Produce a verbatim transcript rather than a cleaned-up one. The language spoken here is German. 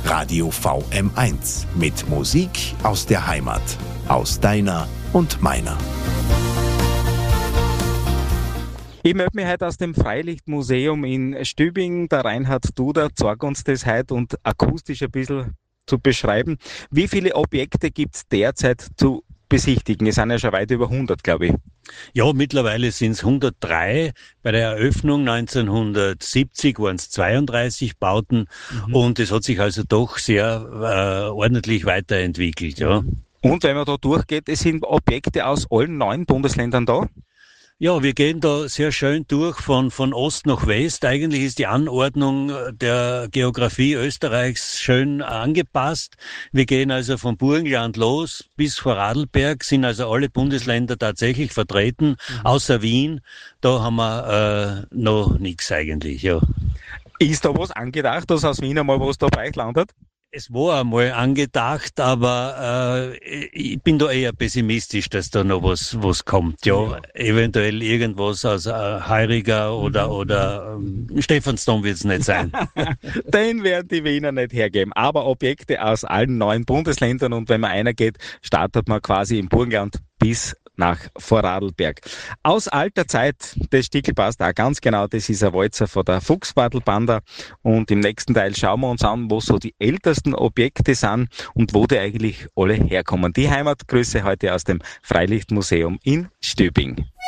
Radio V M eins mit Musik aus der Heimat, aus deiner und meiner. Ich melde mich heute aus dem Freilichtmuseum in Stübingen. Der Reinhard Duder zeigt uns das heute und akustisch ein bisschen zu beschreiben. Wie viele Objekte gibt es derzeit zu besichtigen? Es sind ja schon weit über hundert, glaube ich. Ja, mittlerweile sind es hundertdrei. Bei der Eröffnung neunzehnhundertsiebzig waren es zweiunddreißig Bauten mhm. und es hat sich also doch sehr äh, ordentlich weiterentwickelt. Ja. Und wenn man da durchgeht, es sind Objekte aus allen neun Bundesländern da? Ja, wir gehen da sehr schön durch von, von Ost nach West. Eigentlich ist die Anordnung der Geografie Österreichs schön angepasst. Wir gehen also vom Burgenland los bis Vorarlberg, sind also alle Bundesländer tatsächlich vertreten, mhm. außer Wien. Da haben wir äh, noch nichts eigentlich, ja. Ist da was angedacht, dass aus Wien einmal was dabei landet? Es war einmal angedacht, aber äh, ich bin da eher pessimistisch, dass da noch was was kommt. Ja, ja. Eventuell irgendwas aus äh, Heuriger oder mhm. oder ähm, Stephansdom wird es nicht sein. Den werden die Wiener nicht hergeben. Aber Objekte aus allen neun Bundesländern und wenn man einer geht, startet man quasi im Burgenland bis nach Vorarlberg. Aus alter Zeit, das Stickel passt auch ganz genau, das ist ein Walzer von der Fuchsbartelbanda und im nächsten Teil schauen wir uns an, wo so die ältesten Objekte sind und wo die eigentlich alle herkommen. Die Heimatgrüße heute aus dem Freilichtmuseum in Stübingen.